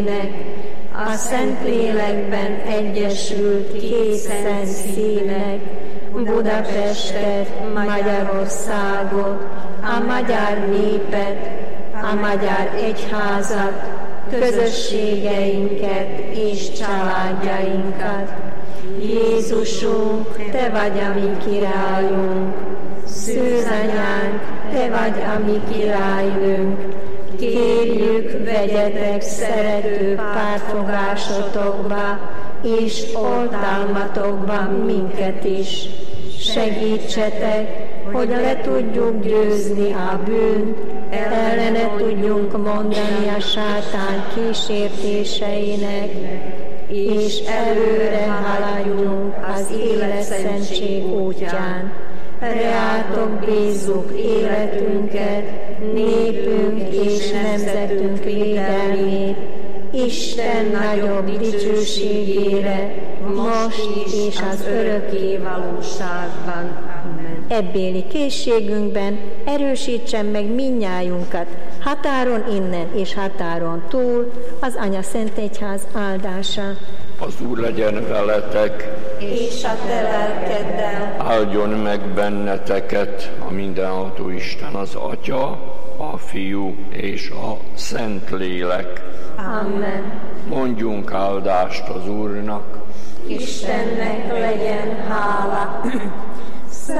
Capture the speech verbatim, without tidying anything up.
a Szentlélekben egyesült két szent szívnek, Budapestet, Magyarországot, a magyar népet, a magyar egyházat, közösségeinket és családjainkat. Jézusunk, Te vagy a mi királyunk, Szűzanyánk, Te vagy a mi királynőnk. Kérjük, vegyetek szerető pártfogásotokba és oltalmatokba minket is. Segítsetek, hogy le tudjuk győzni a bűnt, ellene tudjunk mondani a sátán kísértéseinek, és előre haladjunk az életszentség útján. Reátok bízzuk életünket, népünk és nemzetünk védelmét, Isten nagyobb dicsőségére, most és az örökké valóságban. Amen. Ebbéli készségünkben erősítsen meg mindnyájunkat, határon innen és határon túl, az Anya Szent Egyház áldása. Az Úr legyen veletek, és a te lelkeddel. Áldjon meg benneteket a mindenható Isten, az Atya, a Fiú és a Szentlélek. Amen. Mondjunk áldást az Úrnak. Istennek legyen hála.